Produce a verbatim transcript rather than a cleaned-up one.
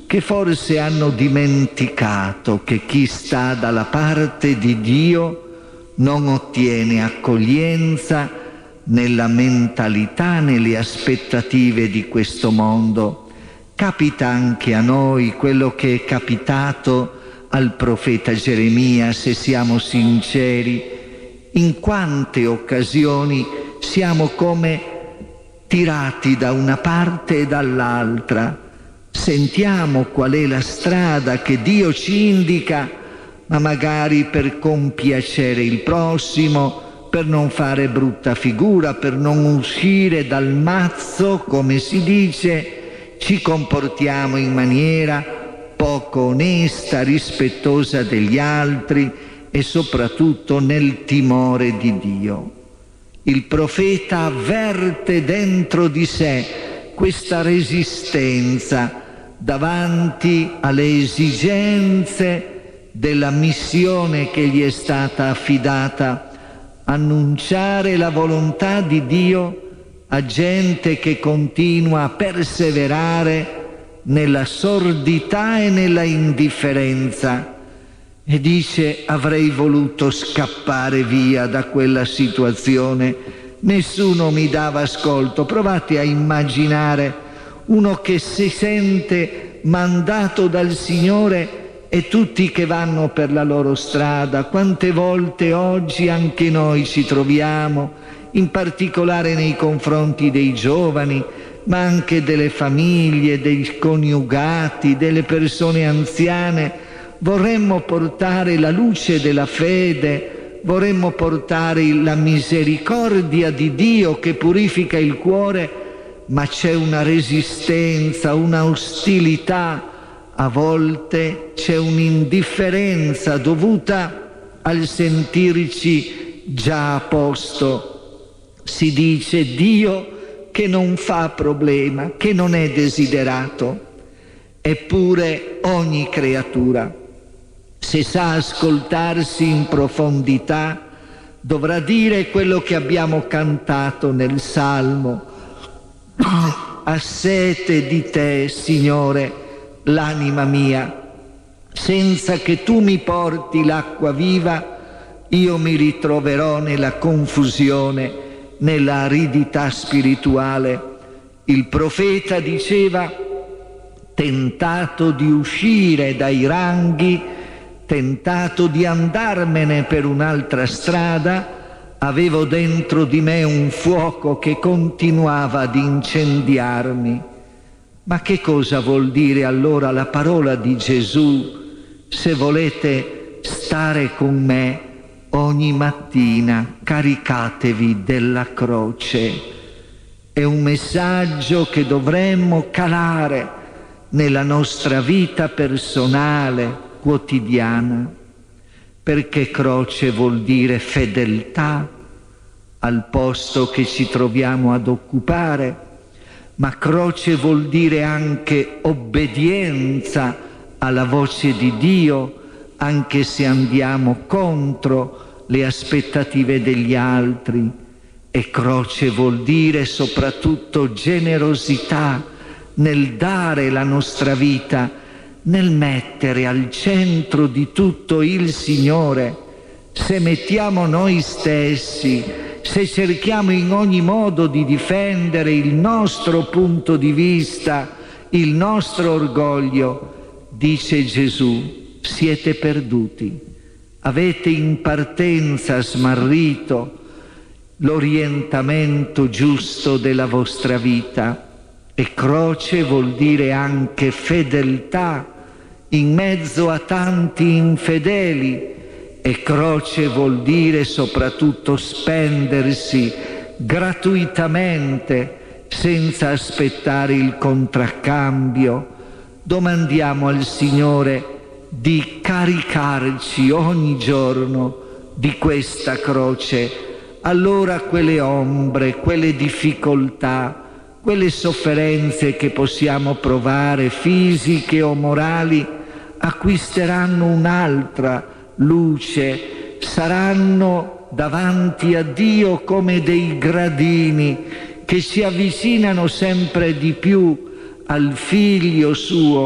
che forse hanno dimenticato che chi sta dalla parte di Dio non ottiene accoglienza nella mentalità, nelle aspettative di questo mondo. Capita anche a noi quello che è capitato al profeta Geremia, se siamo sinceri. In quante occasioni siamo come tirati da una parte e dall'altra. Sentiamo qual è la strada che Dio ci indica, ma magari per compiacere il prossimo, per non fare brutta figura, per non uscire dal mazzo, come si dice, ci comportiamo in maniera poco onesta, rispettosa degli altri e soprattutto nel timore di Dio. Il profeta avverte dentro di sé questa resistenza davanti alle esigenze della missione che gli è stata affidata, annunciare la volontà di Dio a gente che continua a perseverare nella sordità e nella indifferenza, e dice: avrei voluto scappare via da quella situazione, nessuno mi dava ascolto. Provate a immaginare uno che si sente mandato dal Signore e tutti che vanno per la loro strada. Quante volte oggi anche noi ci troviamo, in particolare nei confronti dei giovani, ma anche delle famiglie, dei coniugati, delle persone anziane, vorremmo portare la luce della fede, vorremmo portare la misericordia di Dio che purifica il cuore, ma c'è una resistenza, una ostilità. A volte c'è un'indifferenza dovuta al sentirci già a posto. Si dice Dio che non fa problema, che non è desiderato. Eppure ogni creatura, se sa ascoltarsi in profondità, dovrà dire quello che abbiamo cantato nel Salmo: ha sete di te, Signore, l'anima mia. Senza che tu mi porti l'acqua viva, io mi ritroverò nella confusione, nella aridità spirituale. Il profeta diceva: tentato di uscire dai ranghi, tentato di andarmene per un'altra strada, avevo dentro di me un fuoco che continuava ad incendiarmi. Ma che cosa vuol dire allora la parola di Gesù? Se volete stare con me ogni mattina, caricatevi della croce. È un messaggio che dovremmo calare nella nostra vita personale, quotidiana, perché croce vuol dire fedeltà al posto che ci troviamo ad occupare, ma croce vuol dire anche obbedienza alla voce di Dio, anche se andiamo contro le aspettative degli altri. E croce vuol dire soprattutto generosità nel dare la nostra vita, nel mettere al centro di tutto il Signore. Se mettiamo noi stessi, se cerchiamo in ogni modo di difendere il nostro punto di vista, il nostro orgoglio, dice Gesù, siete perduti. Avete in partenza smarrito l'orientamento giusto della vostra vita. E croce vuol dire anche fedeltà in mezzo a tanti infedeli. E croce vuol dire soprattutto spendersi gratuitamente, senza aspettare il contraccambio. Domandiamo al Signore di caricarci ogni giorno di questa croce. Allora quelle ombre, quelle difficoltà, quelle sofferenze che possiamo provare, fisiche o morali, acquisteranno un'altra luce, saranno davanti a Dio come dei gradini che ci avvicinano sempre di più al Figlio suo,